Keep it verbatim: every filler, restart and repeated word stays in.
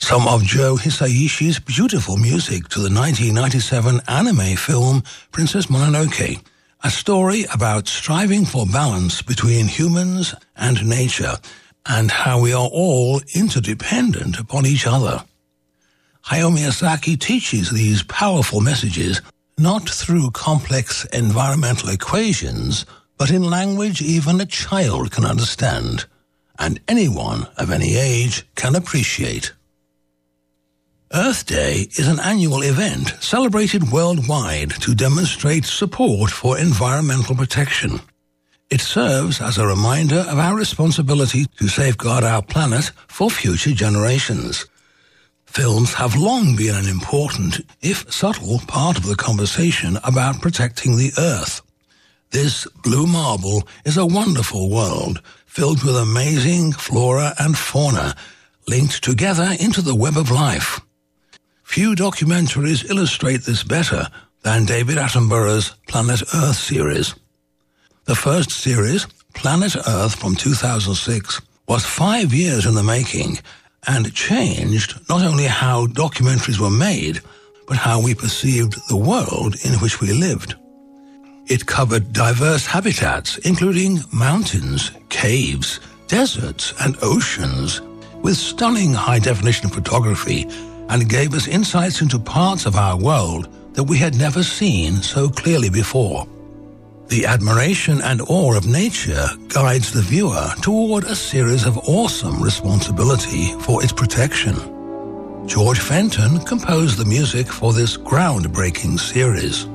some of Joe Hisaishi's beautiful music to the nineteen ninety-seven anime film Princess Mononoke, a story about striving for balance between humans and nature and how we are all interdependent upon each other. Hayao Miyazaki teaches these powerful messages not through complex environmental equations, but in language even a child can understand, and anyone of any age can appreciate. Earth Day is an annual event celebrated worldwide to demonstrate support for environmental protection. It serves as a reminder of our responsibility to safeguard our planet for future generations. Films have long been an important, if subtle, part of the conversation about protecting the Earth. This blue marble is a wonderful world filled with amazing flora and fauna linked together into the web of life. Few documentaries illustrate this better than David Attenborough's Planet Earth series. The first series, Planet Earth from two thousand six, was five years in the making and changed not only how documentaries were made, but how we perceived the world in which we lived. It covered diverse habitats, including mountains, caves, deserts, and oceans, with stunning high-definition photography, and gave us insights into parts of our world that we had never seen so clearly before. The admiration and awe of nature guides the viewer toward a series of awesome responsibility for its protection. George Fenton composed the music for this groundbreaking series.